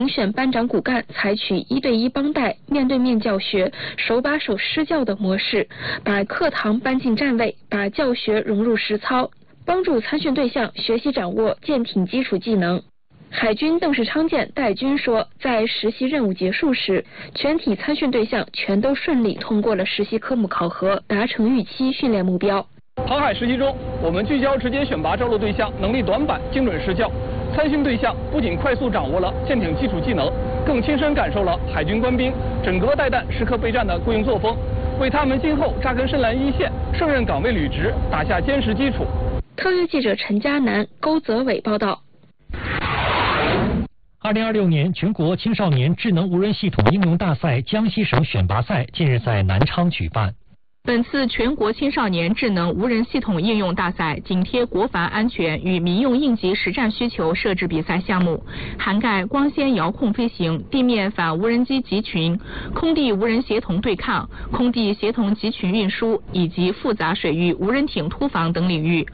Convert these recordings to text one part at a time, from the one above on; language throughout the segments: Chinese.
遴选班长骨干采取1对1帮带、面对面教学、手把手施教的模式，把课堂搬进站位，把教学融入实操，帮助参训对象学习掌握舰艇基础技能。海军邓世昌舰代军说，在实习任务结束时，全体参训对象全都顺利通过了实习科目考核，达成预期训练目标。 航海实习中，我们聚焦直接选拔招录对象能力短板，精准施教。参训对象不仅快速掌握了舰艇基础技能，更亲身感受了海军官兵整个带弹、时刻备战的雇佣作风，为他们今后扎根深蓝一线、胜任岗位履职打下坚实基础。 特约记者陈嘉南、勾泽伟报道。 2026年全国青少年智能无人系统应用大赛江西省选拔赛近日在南昌举办。 本次全国青少年智能无人系统应用大赛紧贴国防安全与民用应急实战需求设置比赛项目，涵盖光纤遥控飞行、地面反无人机集群、空地无人协同对抗、空地协同集群运输以及复杂水域无人艇突防等领域。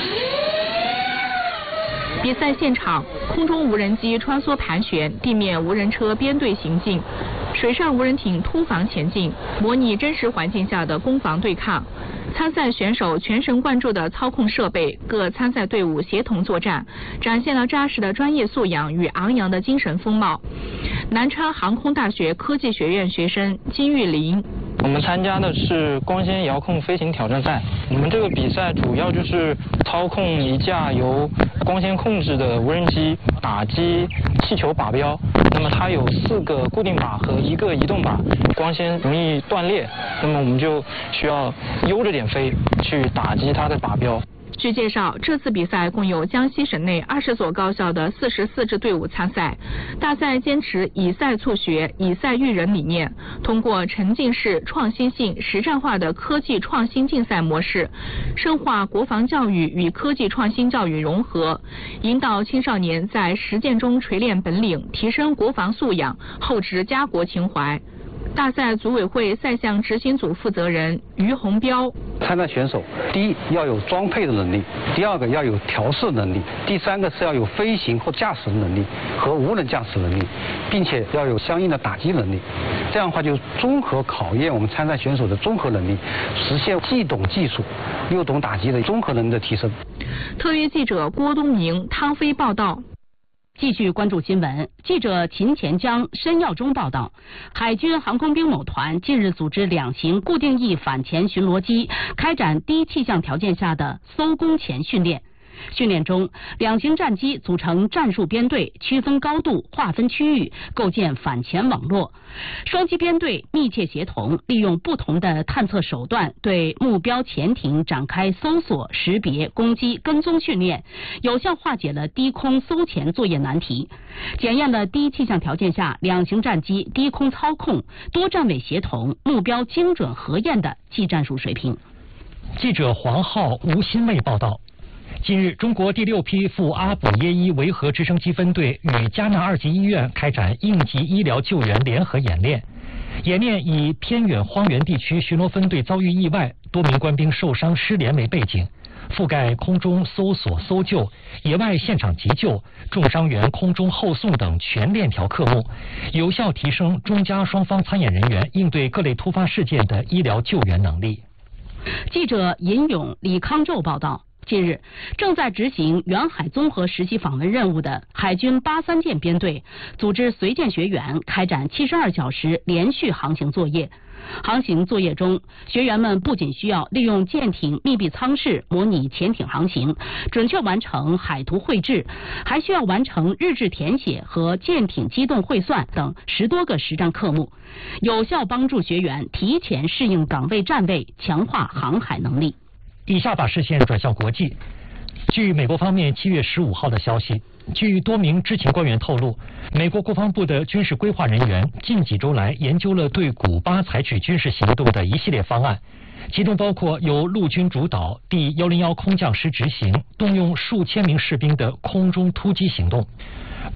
比赛现场，空中无人机穿梭盘旋，地面无人车编队行进，水上无人艇突防前进，模拟真实环境下的攻防对抗。参赛选手全神贯注地操控设备，各参赛队伍协同作战，展现了扎实的专业素养与昂扬的精神风貌。南昌航空大学科技学院学生金玉林。 我们参加的是光纤遥控飞行挑战赛。我们这个比赛主要就是操控一架由光纤控制的无人机打击气球靶标。那么它有4个固定靶和1个移动靶，光纤容易断裂，那么我们就需要悠着点飞去打击它的靶标。 据介绍，这次比赛共有江西省内20所高校的44支队伍参赛。大赛坚持以赛促学、以赛育人理念，通过沉浸式、创新性、实战化的科技创新竞赛模式，深化国防教育与科技创新教育融合，引导青少年在实践中锤炼本领，提升国防素养，厚植家国情怀。大赛组委会赛项执行组负责人于洪彪： 参赛选手，第一要有装配的能力，第二个要有调试能力，第三个是要有飞行或驾驶能力和无人驾驶能力，并且要有相应的打击能力。这样的话就综合考验我们参赛选手的综合能力，实现既懂技术又懂打击的综合能力的提升。 特约记者郭东明、汤飞报道。 继续关注新闻，记者秦前江、申耀忠报道，海军航空兵某团近日组织2型固定翼反潜巡逻机开展低气象条件下的搜攻潜训练。训练中，2型战机组成战术编队，区分高度，划分区域，构建反潜网络。双机编队密切协同，利用不同的探测手段，对目标潜艇展开搜索、识别、攻击、跟踪训练，有效化解了低空搜潜作业难题，检验了低气象条件下2型战机低空操控、多站位协同、目标精准核验的技战术水平。 记者黄浩、吴新卫报道。近日，中国第6批赴阿卜耶伊维和直升机分队与迦纳2级医院开展应急医疗救援联合演练。演练以偏远荒原地区巡逻分队遭遇意外，多名官兵受伤失联为背景，覆盖空中搜索搜救、野外现场急救、重伤员空中后送等全链条科目，有效提升中迦双方参演人员应对各类突发事件的医疗救援能力。 记者尹勇、李康宙报道。近日，正在执行远海综合实习访问任务的海军83舰编队组织随舰学员开展72小时连续航行作业。航行作业中，学员们不仅需要利用舰艇密闭舱室模拟潜艇航行，准确完成海图绘制，还需要完成日志填写和舰艇机动会算等10多个实战科目，有效帮助学员提前适应岗位站位，强化航海能力。 以下把视线转向国际。据美国方面7月15号的消息，据多名知情官员透露，美国国防部的军事规划人员近几周来研究了对古巴采取军事行动的一系列方案，其中包括由陆军主导第101空降师执行，动用数千名士兵的空中突击行动。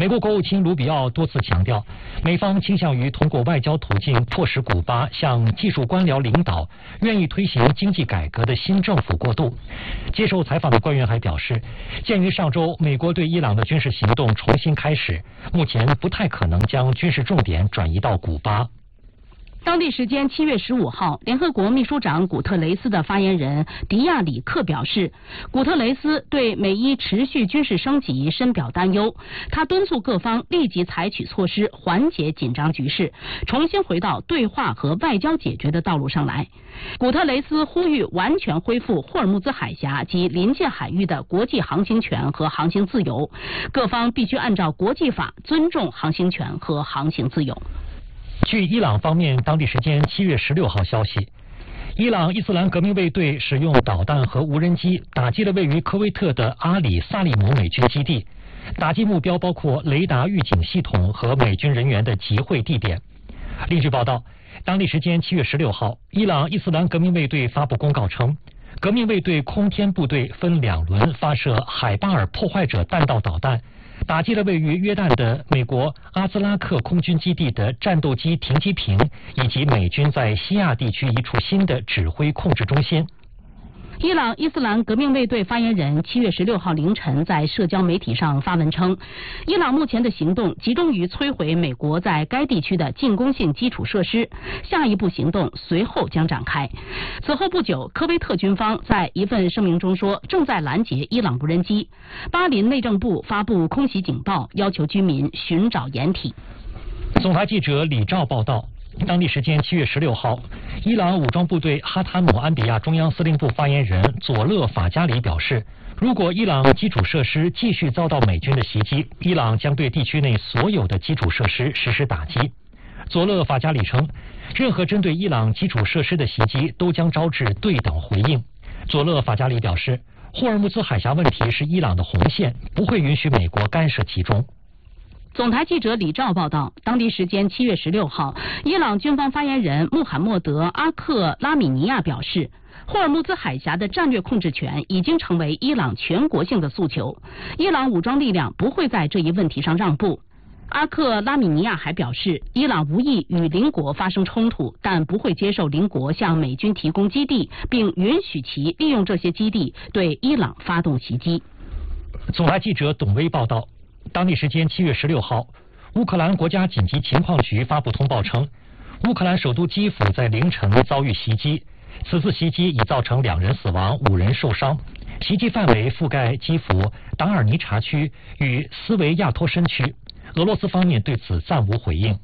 美国国务卿卢比奥多次强调，美方倾向于通过外交途径迫使古巴向技术官僚领导、愿意推行经济改革的新政府过渡。接受采访的官员还表示，鉴于上周美国对伊朗的军事行动重新开始，目前不太可能将军事重点转移到古巴。 当地时间7月15号，联合国秘书长古特雷斯的发言人迪亚里克表示，古特雷斯对美伊持续军事升级深表担忧。他敦促各方立即采取措施缓解紧张局势，重新回到对话和外交解决的道路上来。古特雷斯呼吁完全恢复霍尔木兹海峡及临界海域的国际航行权和航行自由，各方必须按照国际法尊重航行权和航行自由。 据伊朗方面当地时间7月16号消息，伊朗伊斯兰革命卫队使用导弹和无人机打击了位于科威特的阿里萨利姆美军基地，打击目标包括雷达预警系统和美军人员的集会地点。另据报道，当地时间7月16号，伊朗伊斯兰革命卫队发布公告称，革命卫队空天部队分2轮发射海巴尔破坏者弹道导弹，打击了位于约旦的美国阿兹拉克空军基地的战斗机停机坪，以及美军在西亚地区一处新的指挥控制中心。 伊朗伊斯兰革命卫队发言人7月16号凌晨在社交媒体上发文称，伊朗目前的行动集中于摧毁美国在该地区的进攻性基础设施，下一步行动随后将展开。此后不久，科威特军方在一份声明中说，正在拦截伊朗无人机。巴林内政部发布空袭警报，要求居民寻找掩体。 总台记者李兆报道。当地时间7月16号，伊朗武装部队哈塔姆安比亚中央司令部发言人佐勒法加里表示，如果伊朗基础设施继续遭到美军的袭击，伊朗将对地区内所有的基础设施实施打击。佐勒法加里称，任何针对伊朗基础设施的袭击都将招致对等回应。佐勒法加里表示，霍尔木兹海峡问题是伊朗的红线，不会允许美国干涉其中。 总台记者李兆报道，当地时间7月16号，伊朗军方发言人穆罕默德·阿克拉米尼亚表示，霍尔木兹海峡的战略控制权已经成为伊朗全国性的诉求，伊朗武装力量不会在这一问题上让步。阿克拉米尼亚还表示，伊朗无意与邻国发生冲突，但不会接受邻国向美军提供基地，并允许其利用这些基地对伊朗发动袭击。 总台记者董威报道。当地时间7月16号，乌克兰国家紧急情况局发布通报称，乌克兰首都基辅在凌晨遭遇袭击，此次袭击已造成2人死亡、5人受伤，袭击范围覆盖基辅达尔尼察区与斯维亚托申区。俄罗斯方面对此暂无回应。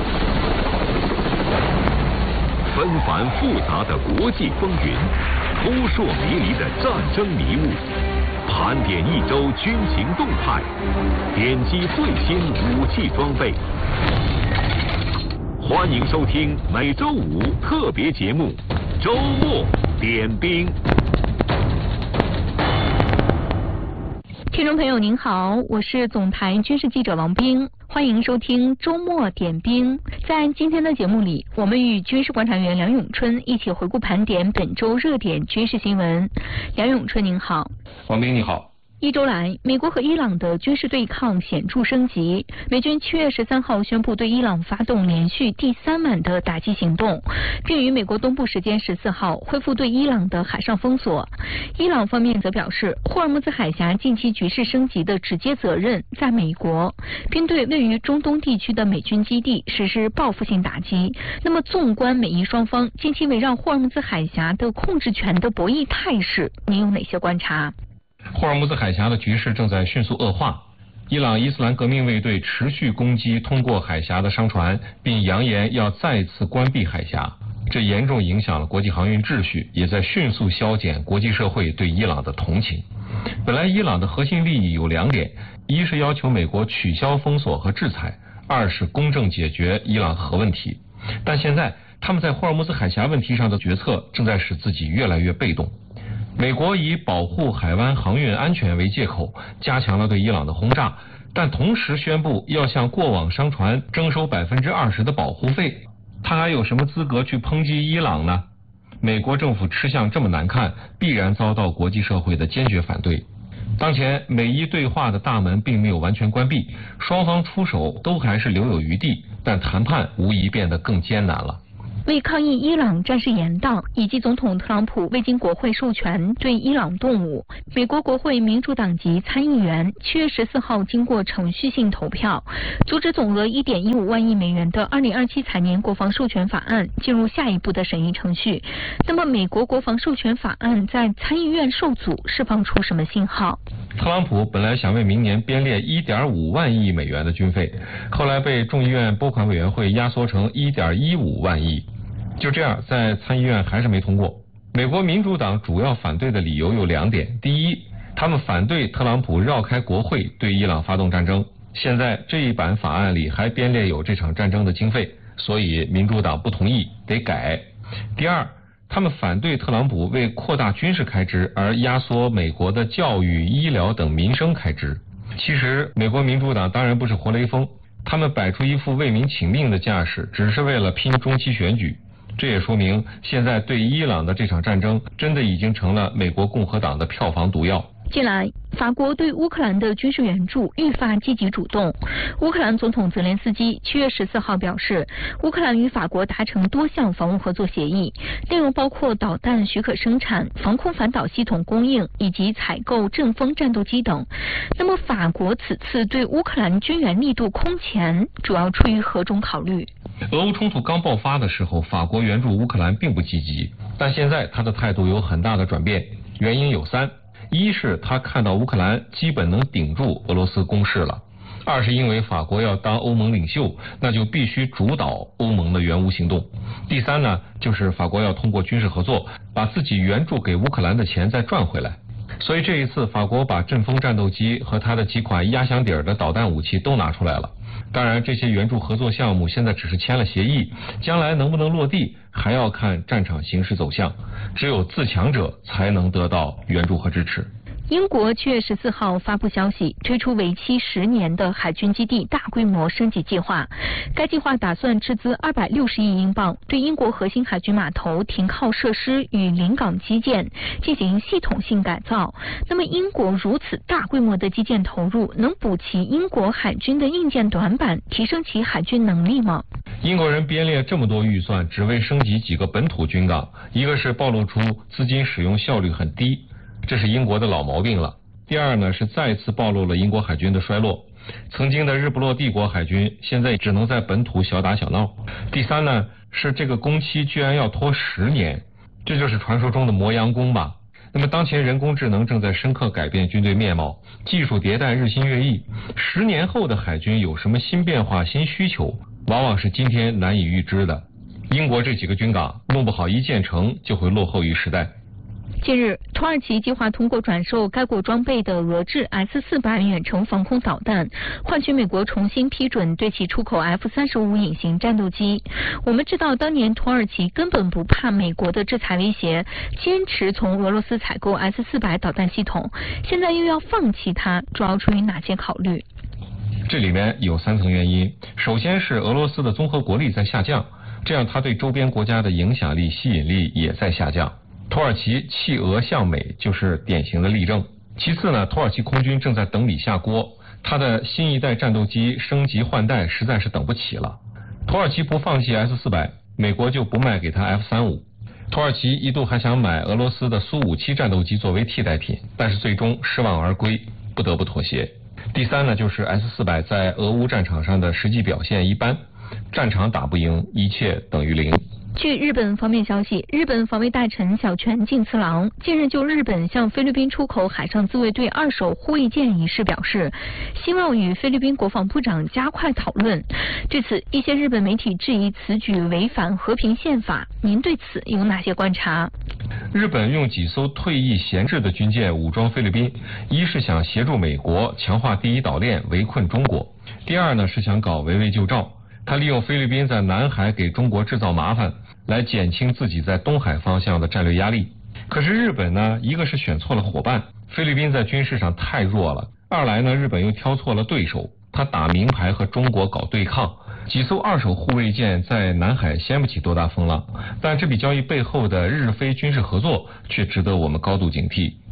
纷繁复杂的国际风云，扑朔迷离的战争迷雾，盘点一周军情动态，点击最新武器装备。欢迎收听每周5特别节目《周末点兵》。 听众朋友您好，我是总台军事记者王冰，欢迎收听周末点兵。在今天的节目里，我们与军事观察员梁永春一起回顾盘点本周热点军事新闻。梁永春您好。 王冰你好。 一周来，美国和伊朗的军事对抗显著升级。美军7月13号宣布对伊朗发动连续第3晚的打击行动，并于美国东部时间14号恢复对伊朗的海上封锁。伊朗方面则表示，霍尔木兹海峡近期局势升级的直接责任在美国，并对位于中东地区的美军基地实施报复性打击。那么，纵观美伊双方近期围绕霍尔木兹海峡的控制权的博弈态势，您有哪些观察？ 霍尔木兹海峡的局势正在迅速恶化，伊朗伊斯兰革命卫队持续攻击通过海峡的商船，并扬言要再次关闭海峡，这严重影响了国际航运秩序，也在迅速消减国际社会对伊朗的同情。本来伊朗的核心利益有2点，一是要求美国取消封锁和制裁，二是公正解决伊朗核问题。但现在他们在霍尔木兹海峡问题上的决策正在使自己越来越被动。美国以保护海湾航运安全为借口，加强了对伊朗的轰炸，但同时宣布要向过往商船征收20%的保护费。他还有什么资格去抨击伊朗呢？美国政府吃相这么难看，必然遭到国际社会的坚决反对。 当前美伊对话的大门并没有完全关闭，双方出手都还是留有余地，但谈判无疑变得更艰难了。 为抗议伊朗战事延宕以及总统特朗普未经国会授权对伊朗动武，美国国会民主党籍参议员7月14号经过程序性投票，阻止总额1.15万亿美元的2027财年国防授权法案进入下一步的审议程序。那么，美国国防授权法案在参议院受阻，释放出什么信号？ 特朗普本来想为明年编列1.5万亿美元的军费，后来被众议院拨款委员会压缩成1.15万亿。就这样，在参议院还是没通过。美国民主党主要反对的理由有2点：第一，他们反对特朗普绕开国会对伊朗发动战争，现在这一版法案里还编列有这场战争的经费，所以民主党不同意，得改。第二，他们反对特朗普为扩大军事开支而压缩美国的教育、医疗等民生开支。其实，美国民主党当然不是活雷锋，他们摆出一副为民请命的架势，只是为了拼中期选举。这也说明，现在对伊朗的这场战争真的已经成了美国共和党的票房毒药。 近来，法国对乌克兰的军事援助愈发积极主动。乌克兰总统泽连斯基7月14号表示，乌克兰与法国达成多项防务合作协议，内容包括导弹许可生产、防空反导系统供应以及采购阵风战斗机等。那么，法国此次对乌克兰军援力度空前，主要出于何种考虑？ 俄乌冲突刚爆发的时候，法国援助乌克兰并不积极，但现在他的态度有很大的转变，原因有3。一是他看到乌克兰基本能顶住俄罗斯攻势了；2是因为法国要当欧盟领袖，那就必须主导欧盟的援乌行动；第3呢，就是法国要通过军事合作，把自己援助给乌克兰的钱再赚回来。所以这一次，法国把阵风战斗机和他的几款压箱底儿的导弹武器都拿出来了。当然，这些援助合作项目现在只是签了协议，将来能不能落地，还要看战场形势走向。只有自强者才能得到援助和支持。 英国7月14号发布消息，推出为期10年的海军基地大规模升级计划。该计划打算斥资260亿英镑，对英国核心海军码头、停靠设施与临港基建进行系统性改造。那么，英国如此大规模的基建投入，能补齐英国海军的硬件短板，提升其海军能力吗？ 英国人编列这么多预算，只为升级几个本土军港，一个是暴露出资金使用效率很低，这是英国的老毛病了。第二呢，是再次暴露了英国海军的衰落。曾经的日不落帝国海军，现在只能在本土小打小闹。第三呢，是这个工期居然要拖10年，这就是传说中的磨洋工吧。那么当前人工智能正在深刻改变军队面貌，技术迭代日新月异，10年后的海军有什么新变化、新需求，往往是今天难以预知的。英国这几个军港弄不好一建成就会落后于时代。 近日，土耳其计划通过转售该国装备的俄制 S-400远程防空导弹，换取美国重新批准对其出口 F-35隐形战斗机。我们知道，当年土耳其根本不怕美国的制裁威胁，坚持从俄罗斯采购 S-400导弹系统，现在又要放弃它，主要出于哪些考虑？ 这里面有3层原因。首先是俄罗斯的综合国力在下降，这样它对周边国家的影响力、吸引力也在下降。土耳其弃俄向美就是典型的例证。其次呢，土耳其空军正在等米下锅，它的新一代战斗机升级换代实在是等不起了。土耳其不放弃 S-400，美国就不卖给它 F-35。土耳其一度还想买俄罗斯的苏-57战斗机作为替代品，但是最终失望而归，不得不妥协。第三呢，就是 S-400在俄乌战场上的实际表现一般，战场打不赢，一切等于0。 据日本方面消息，日本防卫大臣小泉进次郎近日就日本向菲律宾出口海上自卫队2手护卫舰一事表示，希望与菲律宾国防部长加快讨论。对此，一些日本媒体质疑此举违反和平宪法，您对此有哪些观察？ 日本用几艘退役闲置的军舰武装菲律宾，一是想协助美国强化第一岛链围困中国，第二呢是想搞围魏救赵。他利用菲律宾在南海给中国制造麻烦，来减轻自己在东海方向的战略压力。可是日本呢，一个是选错了伙伴，菲律宾在军事上太弱了；二来呢，日本又挑错了对手，他打明牌和中国搞对抗。几艘2手护卫舰在南海掀不起多大风浪，但这笔交易背后的日菲军事合作却值得我们高度警惕。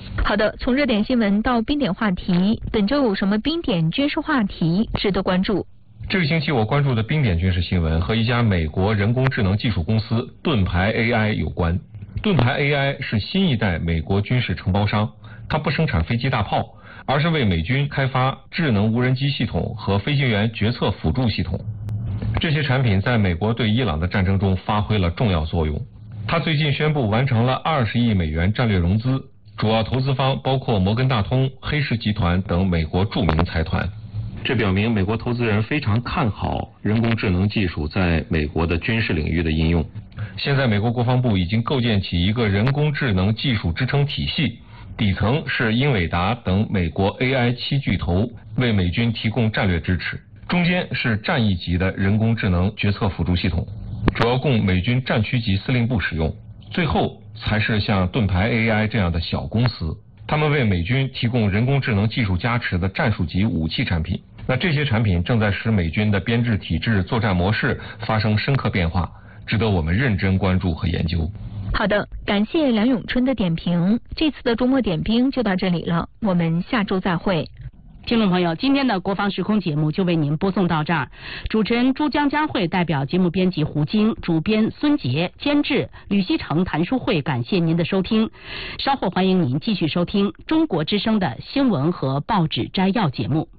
好的，从热点新闻到冰点话题，本周有什么冰点军事话题值得关注？ 这个星期我关注的冰点军事新闻和一家美国人工智能技术公司盾牌 AI 有关。盾牌 AI 是新一代美国军事承包商，它不生产飞机大炮，而是为美军开发智能无人机系统和飞行员决策辅助系统。这些产品在美国对伊朗的战争中发挥了重要作用。它最近宣布完成了20亿美元战略融资，主要投资方包括摩根大通、黑石集团等美国著名财团。这表明美国投资人非常看好人工智能技术在美国的军事领域的应用。现在美国国防部已经构建起一个人工智能技术支撑体系，底层是英伟达等美国 AI 7巨头为美军提供战略支持，中间是战役级的人工智能决策辅助系统，主要供美军战区级司令部使用，最后才是像盾牌 AI 这样的小公司，他们为美军提供人工智能技术加持的战术级武器产品。那这些产品正在使美军的编制体制、作战模式发生深刻变化，值得我们认真关注和研究。 好的，感谢梁永春的点评。这次的周末点评就到这里了，我们下周再会。 听众朋友，今天的国防时空节目就为您播送到这儿。主持人朱江佳慧代表节目编辑胡晶、主编孙杰、监制吕希成、谭淑慧，感谢您的收听。稍后欢迎您继续收听中国之声的新闻和报纸摘要节目。